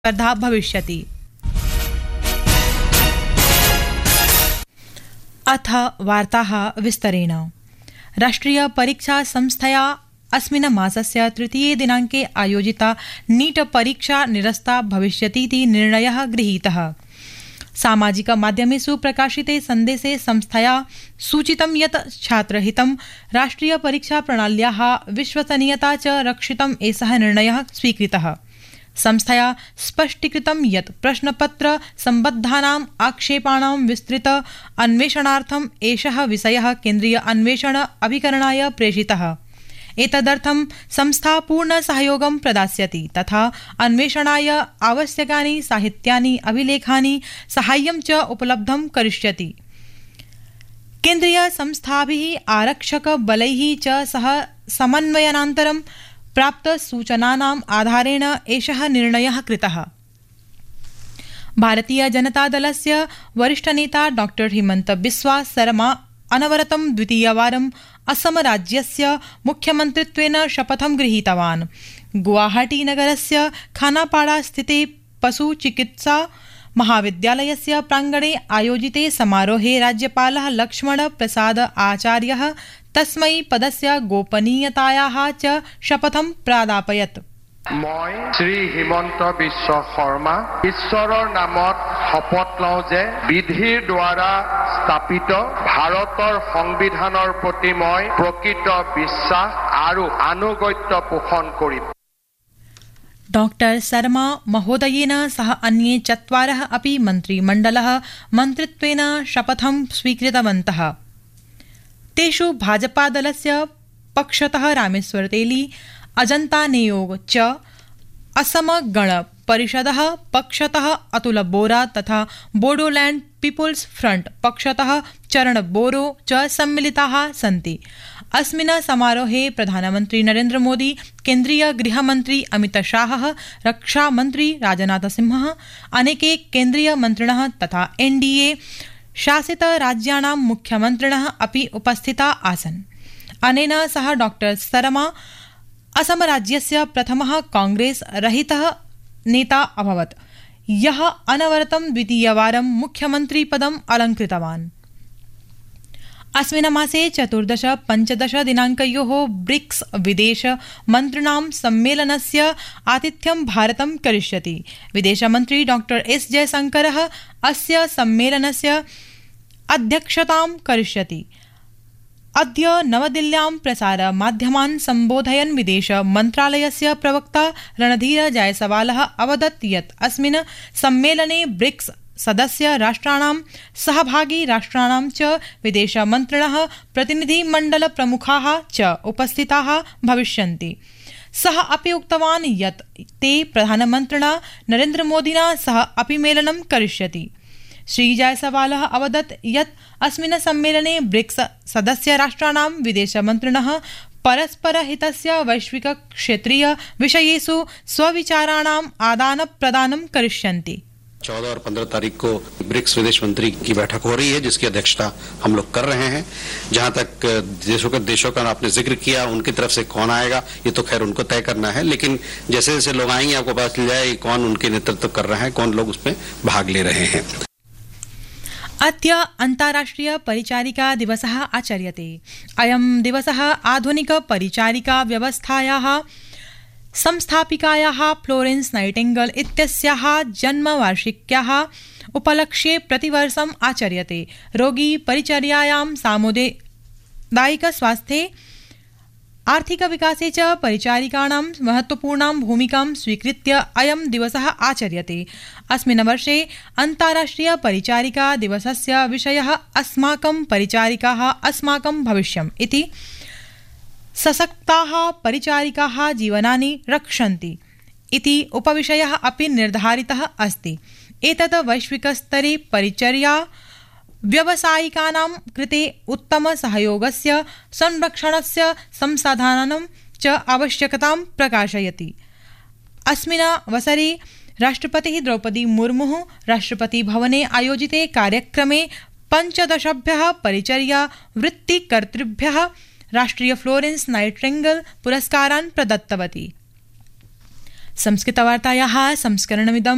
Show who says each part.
Speaker 1: स्पर्धा भविष्यति। अथ वार्ताः विस्तरेण। राष्ट्रिय परीक्षा संस्थया अस्मिन् मासस्य 3 दिनाङ्के आयोजिता नीट परीक्षा निरस्ता भविष्यतीति निर्णयः गृहीतः। सामाजिक माध्यमेषु प्रकाशिते सन्देशे संस्थया सूचितं यत् छात्रहितं राष्ट्रिय परीक्षा प्रणाल्याः विश्वसनीयता च रक्षितम् एषः निर्णयः स्वीकृतः। संस्थया स्पष्टीकृतं यत् प्रश्नपत्र सम्बद्धानाम् आक्षेपाणां विस्तृत अन्वेषणार्थम् एषः विषयः केन्द्रीय अन्वेषण अभिकरणाय प्रेषितः। एतदर्थं संस्था पूर्ण सहयोगं प्रदास्यति तथा अन्वेषणाय आवश्यकानि साहित्यानि अभिलेखानि साहाय्यं च उपलब्धं करिष्यति। केन्द्रीय संस्थाभिः आरक्षक बलैः च सह समन्वयनान्तरं प्राप्त सूचनानाम् आधारेण एषः निर्णयः कृतः। भारतीय जनता दलस्य वरिष्ठनेता डॉ हिमंत बिस्वा शर्मा अनवरतं द्वितीयवारम् असम राज्यस्य मुख्यमन्त्रित्वेन शपथं गृहीतवान्। गुवाहाटी नगरस्य खानापाड़ा स्थिते पशुचिकित्सा महाविद्यालयस्य प्राङ्गणे आयोजिते समारोहे राज्यपालः लक्ष्मण प्रसाद आचार्यः तस्मै पदस्य गोपनीयतायाः च शपथं प्रादापयत्।
Speaker 2: মই শ্ৰী হিমন্ত বিশ্ব শৰ্মা ঈশ্বৰৰ নামত শপত লওঁ যে বিধিৰ দ্বাৰা স্থাপিত ভাৰতৰ সংবিধানৰ প্ৰতি মই প্ৰকৃত বিশ্বাস আৰু আনুগত্য পোষণ কৰিম।
Speaker 1: डॉक्टर शर्मा महोदयेन सह अन्ये 4 अपि मन्त्रिमण्डलः मन्त्रित्वेन शपथं स्वीकृतवन्तः। तेषु भाजपादलस्य पक्षतः रामेश्वर तेली, अजन्ता नेयोग च, असम गण परिषदः पक्षतः अतुल बोरा तथा बोडोलैंड पीपुल्स फ्रंट पक्षतः चरण बोरो च सम्मिलिताः सन्ति। अस्मिन् समारोहे प्रधानमन्त्री नरेन्द्र मोदी, केन्द्रीय गृहमन्त्री अमित शाहः, रक्षामन्त्री राजनाथ सिंहः, अनेके केन्द्रीय मन्त्रिणः तथा एनडीए शासित राज्याणां मुख्यमन्त्रिणः अपि उपस्थिता आसन्। अनेन सह डॉक्टर शर्मा असम राज्यस्य प्रथमः कांग्रेस रहितः नेता अभवत्, यः अनवरतं द्वितीयवारं मुख्यमन्त्रिपदम् अलङ्कृतवान्। अस्मिन् मासे 14-15 दिनाङ्कयोः ब्रिक्स विदेश मन्त्रिणां सम्मेलनस्य आतिथ्यं भारतं करिष्यति। विदेशमन्त्री डॉ एस जयशंकरः अस्य सम्मेलनस्य अध्यक्षतां करिष्यति। अद्य नवदिल्ल्यां प्रसारमाध्यमान् सम्बोधयन् विदेश मन्त्रालयस्य प्रवक्ता रणधीर जायसवालः अवदत् यत् अस्मिन् सम्मेलने ब्रिक्स सदस्य राष्ट्राणां सहभागी राष्ट्राणां च विदेशमन्त्रिणः प्रतिनिधिमण्डल प्रमुखाः च उपस्थिताः भविष्यन्ति। सः अपि उक्तवान् यत् ते प्रधानमन्त्रिणा नरेन्द्र मोदिना सह अपि मेलनं करिष्यति। श्री जायसवालः अवदत् यत् अस्मिन् सम्मेलने ब्रिक्स सदस्य राष्ट्राणां विदेशमन्त्रिणः परस्परहितस्य वैश्विक क्षेत्रीय विषयेषु स्वविचाराणाम् आदानप्रदानं करिष्यन्ति।
Speaker 3: 14 और 15 तारीख को ब्रिक्स विदेश मंत्री की बैठक हो रही है, जिसकी अध्यक्षता हम लोग कर रहे हैं। जहां तक देशों का आपने जिक्र किया, उनकी तरफ से कौन आएगा ये तो खैर उनको तय करना है, लेकिन जैसे जैसे लोग आएंगे आपको पता चल जाए कौन उनके नेतृत्व कर रहा है, कौन लोग उसमें भाग ले रहे हैं।
Speaker 1: अद्य अन्ताराष्ट्रिय परिचारिका दिवसः आचर्यते। अयं दिवसः आधुनिक परिचारिका व्यवस्थायाः संस्थापिकायाः फ्लोरेंस नाइटिंगेल इत्यस्याः जन्मवार्षिक्याः उपलक्ष्ये प्रतिवर्षम् आचर्यते। रोगी परिचर्यायां सामुदायिक स्वास्थ्ये आर्थिक विकासे च परिचारिकाणां महत्वपूर्णां भूमिकां स्वीकृत्य अयं दिवसः आचर्यते। अस्मिन् वर्षे अन्ताराष्ट्रिय परिचारिका दिवसस्य विषयः अस्माकं परिचारिकाः अस्माकं भविष्यम् इति। सशक्ताः परिचारिकाः जीवनानि रक्षन्ति इति उपविषयः अपि निर्धारितः अस्ति। एतत् वैश्विकस्तरे परिचर्या व्यावसायिकानां कृते उत्तम सहयोगस्य संरक्षणस्य संसाधनानां च आवश्यकतां प्रकाशयति। अस्मिन् अवसरे राष्ट्रपतिः द्रौपदी मुर्मुः राष्ट्रपतिभवने आयोजिते कार्यक्रमे 15 परिचर्या वृत्तिकर्तृभ्यः राष्ट्रिय फ्लोरेंस नाइटिंगेल पुरस्कारान् प्रदत्तवती। संस्कृतवार्तायाः संस्करणमिदं